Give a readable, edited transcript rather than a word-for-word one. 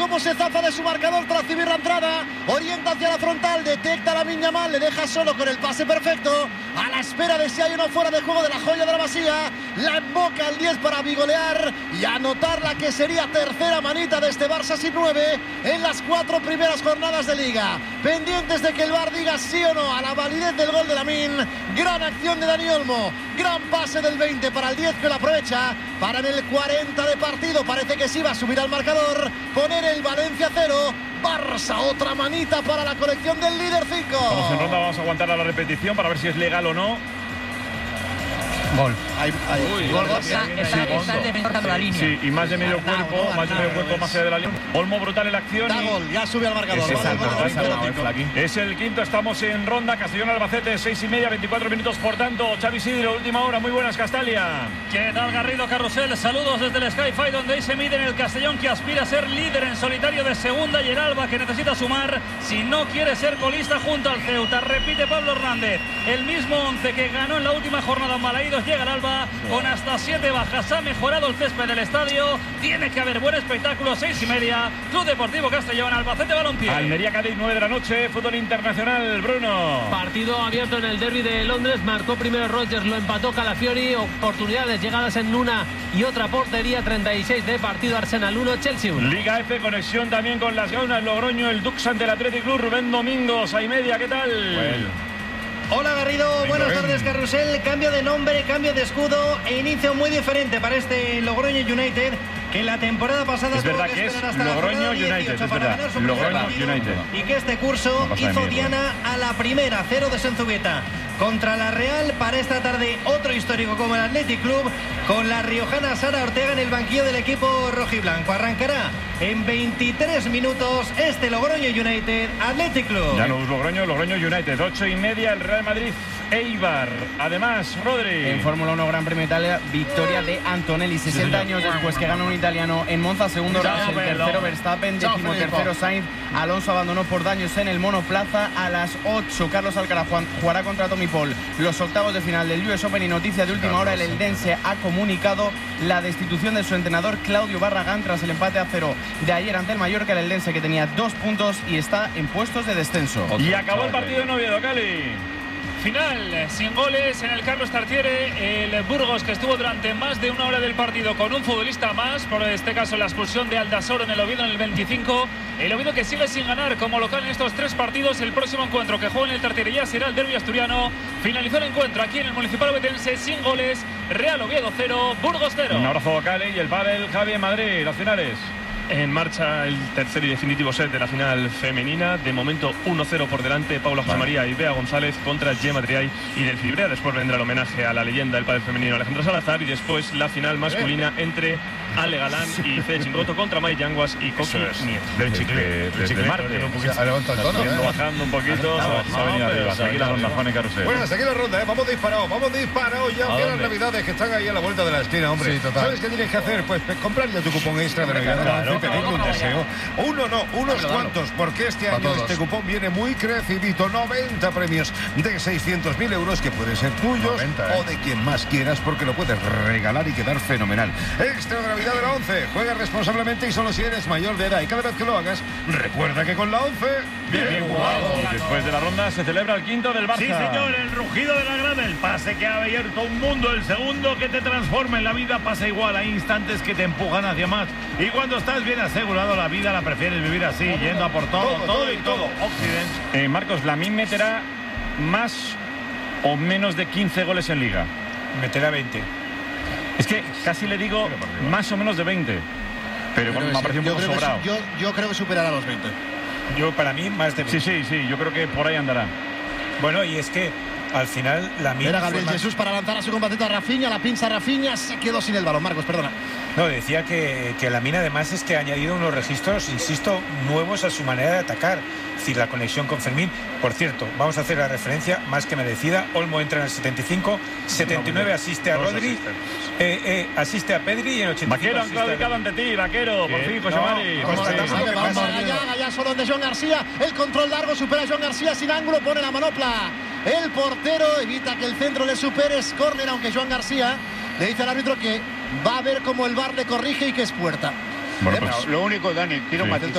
cómo se zafa de su marcador tras recibir la entrada. Orienta hacia la frontal, detecta a Lamine Yamal, le deja solo con el pase perfecto. A la espera de si hay uno fuera de juego de la joya de la Masía. La emboca el 10 para bigolear y anotar la que sería tercera manita de este Barça sin 9 en las 4 primeras jornadas de Liga. Pendientes de que el VAR diga sí o no a la validez del gol de Lamine. Gran acción de Dani Olmo, gran pase del 20 para el 10 que lo aprovecha para en el 40 de partido. Parece que sí va a subir al marcador, poner el Valencia 0. Barça, otra manita para la colección del líder 5. Vamos en ronda, vamos a aguantar a la repetición para ver si es legal o no. Gol. Gol Barça, está el defensor dando la línea. Sí, y más de medio cuerpo, más allá de la línea. Olmo brutal en la acción. Da gol, ya sube al marcador. Es el quinto, estamos en ronda. Castellón-Albacete, 6:30, 24 minutos. Por tanto, Xavi Sidro, última hora. Muy buenas, Castalia. ¿Qué tal, Garrido, Carrusel? Saludos desde el Sky-Fi, donde ahí se mide en el Castellón, que aspira a ser líder en solitario de segunda, y el Alba, que necesita sumar si no quiere ser colista junto al Ceuta. Repite Pablo Hernández, el mismo 11 que ganó en la última jornada en Balaídos. Llega el Alba con hasta 7 bajas. Ha mejorado el césped del estadio. Tiene que haber buen espectáculo. 6:30. Club Deportivo Castellón, Albacete Balompié. Almería-Cádiz, 9 de la noche. Fútbol internacional, Bruno. Partido abierto en el derbi de Londres. Marcó primero Rodgers, lo empató Calafiori. Oportunidades, llegadas en una y otra portería. 36 de partido. Arsenal 1, Chelsea 1. Liga F, conexión también con las Gaunas, Logroño, el Dux ante el Athletic Club. Rubén Domingos, ahí media, ¿qué tal? Bueno. Hola Garrido, buenas tardes Carrusel. Cambio de nombre, cambio de escudo e inicio muy diferente para este Logroño United, que la temporada pasada es verdad que es Logroño United, es verdad, Logroño United, y que este curso hizo diana a la primera, 0 de Senzubieta. Contra la Real, para esta tarde otro histórico como el Athletic Club, con la riojana Sara Ortega en el banquillo del equipo rojiblanco. Arrancará en 23 minutos este Logroño United Athletic Club. Ya no es Logroño United, 8:30 el Real Madrid Eibar. Además, Rodri. En Fórmula 1 Gran Premio de Italia, victoria de Antonelli, 60 años después que ganó un italiano en Monza. Segundo Russell, tercero Verstappen, 13º Sainz. Alonso abandonó por daños en el monoplaza. A las 8 Carlos Alcaraz jugará contra Tommy Paul los octavos de final del US Open. Y noticia de última hora, el eldense ha comunicado la destitución de su entrenador Claudio Barragán tras el empate a 0 de ayer ante el Mallorca. El eldense, que tenía 2 puntos y está en puestos de descenso. Y acabó el partido en Oviedo, Cali. Final, sin goles en el Carlos Tartiere. El Burgos, que estuvo durante más de una hora del partido con un futbolista más, por este caso la expulsión de Aldasoro en el Oviedo en el 25. El Oviedo, que sigue sin ganar como local en estos 3 partidos. El próximo encuentro que juega en el Tartiere ya será el derbi asturiano. Finalizó el encuentro aquí en el Municipal Ovetense sin goles. Real Oviedo 0, Burgos 0. Un abrazo a Cali y el pádel, Javi, en Madrid. Las finales. En marcha el tercer y definitivo set de la final femenina. De momento 1-0 por delante Paula José María y Bea González contra Gemma Triay y del Fibrea. Después vendrá el homenaje a la leyenda del pádel femenino Alejandra Salazar, y después la final masculina entre Ale Galán y Fede Chingoto contra May Yanguas y Coqui Nieto. Desde martes. Ha levantado el tono, Bajando un poquito, se ha venido arriba. Hasta aquí la ronda, Juan y Carusel. Bueno, hasta aquí la ronda, ¿eh? Vamos disparados ya hacia las navidades, que están ahí a la vuelta de la esquina, hombre. Sí, total. ¿Sabes qué tienes que hacer? Pues comprar ya tu cupón extra de Navidad. Pedirle un deseo. Uno no, unos cuantos, porque este año este cupón viene muy crecidito. 90 premios de 600.000 euros que pueden ser tuyos 90, o de quien más quieras, porque lo puedes regalar y quedar fenomenal. Extra de Navidad de la 11. Juega responsablemente y solo si eres mayor de edad. Y cada vez que lo hagas, recuerda que con la 11, bien jugado. Después de la ronda se celebra el quinto del Barça. Sí, señor, el rugido de la grada, el pase que ha abierto un mundo, el segundo que te transforma en la vida. Pasa igual, hay instantes que te empujan hacia más. Y cuando estás bien asegurado, la vida la prefieres vivir así, yendo a por todo. Occidente. Marcos, Lamine meterá más o menos de 15 goles en Liga. Meterá 20. Es que casi le digo más o menos de 20. Pero bueno, me ha parecido un poco sobrado. Yo creo que superará los 20. Yo, para mí, más de 20. Sí, yo creo que por ahí andará. Bueno, y es que al final Lamine... Era Gabriel Jesús para lanzar a su compatriota Rafinha, la pinza Rafinha, se quedó sin el balón. Marcos, perdona. No, decía que Lamine además es que ha añadido unos registros, insisto, nuevos a su manera de atacar. Es decir, la conexión con Fermín. Por cierto, vamos a hacer la referencia más que merecida. Olmo entra en el 75, 79 asiste a Rodri, asiste a Pedri y en el 85 Vaquero, han claudicado ante ti, Vaquero, por fin, José Mari. Vamos allá solo de Joan García, el control largo, supera a Joan García sin ángulo, pone la manopla. El portero evita que el centro le supere, es córner, aunque Joan García le dice al árbitro que va a ver cómo el VAR le corrige y que es puerta. Bueno, pues, lo único, Dani, quiero matizar.